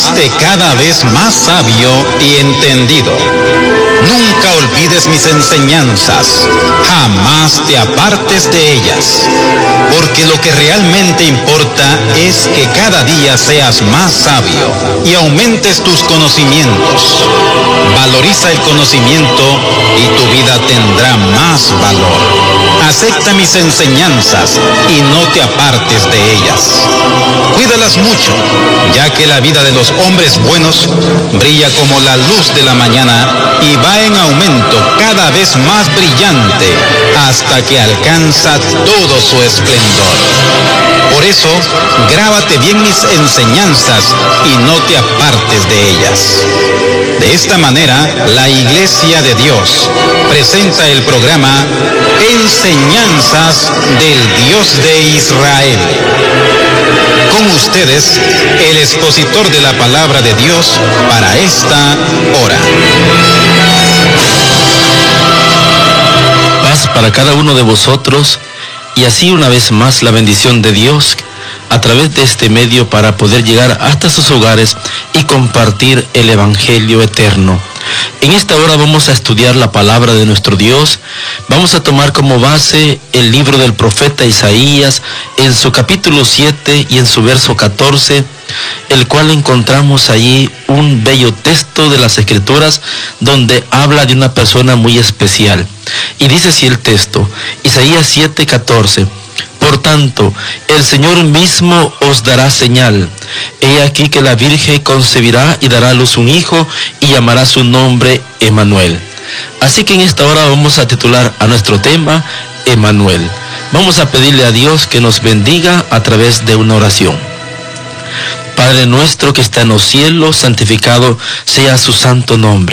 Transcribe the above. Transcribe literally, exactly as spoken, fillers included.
hazte cada vez más sabio y entendido. Nunca olvides mis enseñanzas, jamás te apartes de ellas, porque lo que realmente importa es que cada día seas más sabio y aumentes tus conocimientos. Valoriza el conocimiento y tu vida tendrá más valor. Acepta mis enseñanzas y no te apartes de ellas. Cuídalas mucho, ya que la vida de los hombres buenos brilla como la luz de la mañana y va en aumento cada vez más brillante hasta que alcanza todo su esplendor. Por eso, grábate bien mis enseñanzas y no te apartes de ellas. De esta manera, la Iglesia de Dios presenta el programa Enseñanzas del Dios de Israel. Con ustedes, el expositor de la palabra de Dios para esta hora. Paz para cada uno de vosotros, y así una vez más la bendición de Dios a través de este medio para poder llegar hasta sus hogares y compartir el Evangelio eterno. En esta hora vamos a estudiar la palabra de nuestro Dios. Vamos a tomar como base el libro del profeta Isaías en su capítulo siete y en su verso catorce, el cual encontramos allí un bello texto de las Escrituras donde habla de una persona muy especial. Y dice así el texto, Isaías siete, catorce. Por tanto, el Señor mismo os dará señal. He aquí que la Virgen concebirá y dará a luz un hijo y llamará su nombre Emmanuel. Así que en esta hora vamos a titular a nuestro tema Emmanuel. Vamos a pedirle a Dios que nos bendiga a través de una oración. Padre nuestro que está en los cielos, santificado sea su santo nombre.